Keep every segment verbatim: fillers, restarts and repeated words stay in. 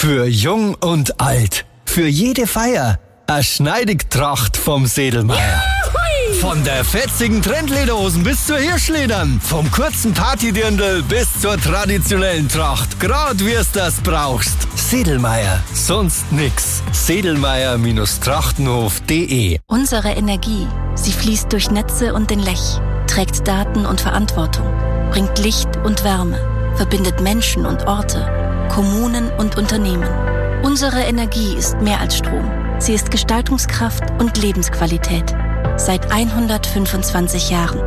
Für Jung und Alt. Für jede Feier. Eine Schneidigtracht vom Sedlmeier. Von der fetzigen Trendlederhosen bis zur Hirschledern. Vom kurzen Partydirndl bis zur traditionellen Tracht. Grad wie's das brauchst. Sedlmeier. Sonst nix. Sedlmeier Trachtenhof punkt de. Unsere Energie, sie fließt durch Netze und den Lech, trägt Daten und Verantwortung, bringt Licht und Wärme, verbindet Menschen und Orte, Kommunen und Unternehmen. Unsere Energie ist mehr als Strom. Sie ist Gestaltungskraft und Lebensqualität. Seit hundertfünfundzwanzig Jahren.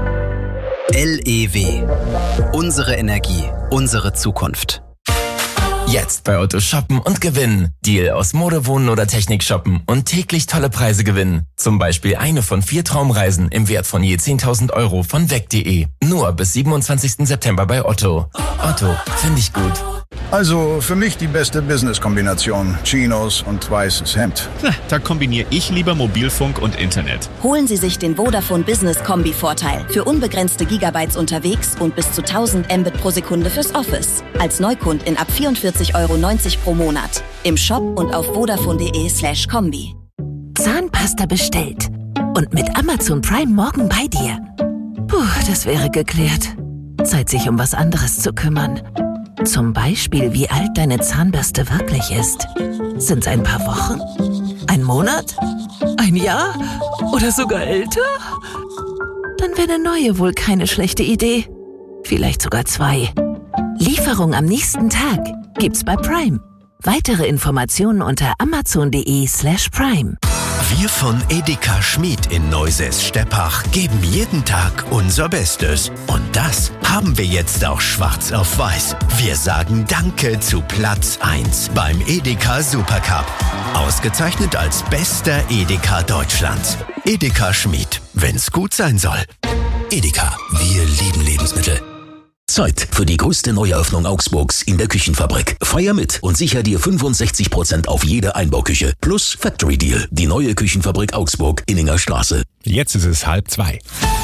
L E W. Unsere Energie, unsere Zukunft. Jetzt bei Otto shoppen und gewinnen. Deal aus Mode, Wohnen oder Technik shoppen und täglich tolle Preise gewinnen. Zum Beispiel eine von vier Traumreisen im Wert von je zehntausend Euro von weg punkt de. Nur bis siebenundzwanzigsten September bei Otto. Otto, finde ich gut. Also für mich die beste Business-Kombination. Chinos und weißes Hemd. Na, da kombiniere ich lieber Mobilfunk und Internet. Holen Sie sich den Vodafone Business Kombi-Vorteil. Für unbegrenzte Gigabytes unterwegs und bis zu tausend Mbit pro Sekunde fürs Office. Als Neukundin ab vierundvierzig Euro neunzig pro Monat. Im Shop und auf vodafone.de slash Kombi. Zahnpasta bestellt. Und mit Amazon Prime morgen bei dir. Puh, das wäre geklärt. Zeit, sich um was anderes zu kümmern. Zum Beispiel, wie alt deine Zahnbürste wirklich ist. Sind's ein paar Wochen? Ein Monat? Ein Jahr? Oder sogar älter? Dann wäre eine neue wohl keine schlechte Idee. Vielleicht sogar zwei. Lieferung am nächsten Tag gibt's bei Prime. Weitere Informationen unter amazon.de slash Prime. Wir von Edeka Schmid in Neusäß-Steppach geben jeden Tag unser Bestes. Und das haben wir jetzt auch schwarz auf weiß. Wir sagen Danke zu Platz eins beim Edeka Supercup. Ausgezeichnet als bester Edeka Deutschlands. Edeka Schmid, wenn's gut sein soll. Edeka, wir lieben Lebensmittel. Zeit für die größte Neueröffnung Augsburgs in der Küchenfabrik. Feier mit und sicher dir fünfundsechzig Prozent auf jede Einbauküche. Plus Factory Deal. Die neue Küchenfabrik Augsburg, Inninger Straße. Jetzt ist es halb zwei.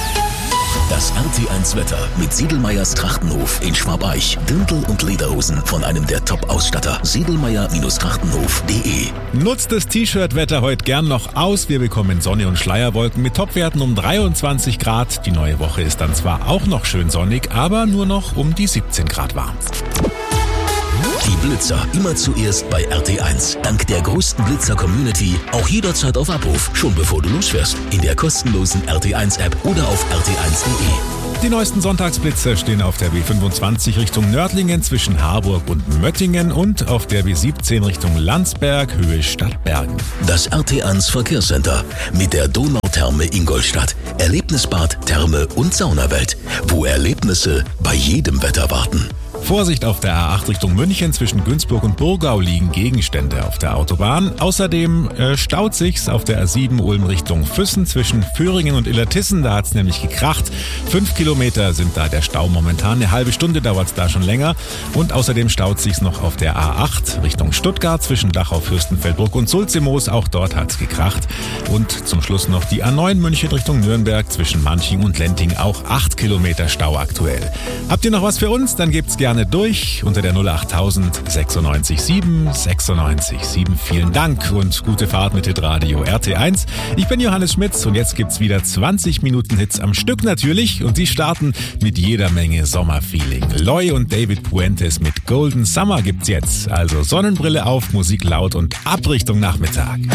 Das R T eins Wetter mit Sedlmeiers Trachtenhof in Schwabeich. Dirndl und Lederhosen von einem der Top-Ausstatter. Sedlmeier Trachtenhof punkt de. Nutzt das T-Shirt-Wetter heute gern noch aus. Wir bekommen Sonne und Schleierwolken mit Topwerten um dreiundzwanzig Grad. Die neue Woche ist dann zwar auch noch schön sonnig, aber nur noch um die siebzehn Grad warm. Die Blitzer immer zuerst bei R T eins. Dank der größten Blitzer-Community auch jederzeit auf Abruf, schon bevor du losfährst. In der kostenlosen R T eins App oder auf R T eins punkt de. Die neuesten Sonntagsblitzer stehen auf der B fünfundzwanzig Richtung Nördlingen zwischen Harburg und Möttingen und auf der B siebzehn Richtung Landsberg, Höhe Stadtbergen. Das R T eins Verkehrscenter mit der Donautherme Ingolstadt. Erlebnisbad, Therme und Saunawelt, wo Erlebnisse bei jedem Wetter warten. Vorsicht auf der A acht Richtung München, zwischen Günzburg und Burgau liegen Gegenstände auf der Autobahn. Außerdem äh, staut sich's auf der A sieben Ulm Richtung Füssen zwischen Föhringen und Illertissen. Da hat's nämlich gekracht. Fünf Kilometer sind da der Stau momentan. Eine halbe Stunde dauert's da schon länger. Und außerdem staut sich's noch auf der A acht Richtung Stuttgart zwischen Dachau, Fürstenfeldbruck und Sulzimoos. Auch dort hat's gekracht. Und zum Schluss noch die A neun München Richtung Nürnberg zwischen Manching und Lenting. Auch acht Kilometer Stau aktuell. Habt ihr noch was für uns? Dann gebt's gerne durch unter der null achttausend sechsundneunzig sieben sechsundneunzig sieben. Vielen Dank und gute Fahrt mit Hitradio R T eins. Ich bin Johannes Schmitz und jetzt gibt's wieder zwanzig Minuten Hits am Stück natürlich und die starten mit jeder Menge Sommerfeeling. Loy und David Puentes mit Golden Summer gibt's jetzt. Also Sonnenbrille auf, Musik laut und ab Richtung Nachmittag.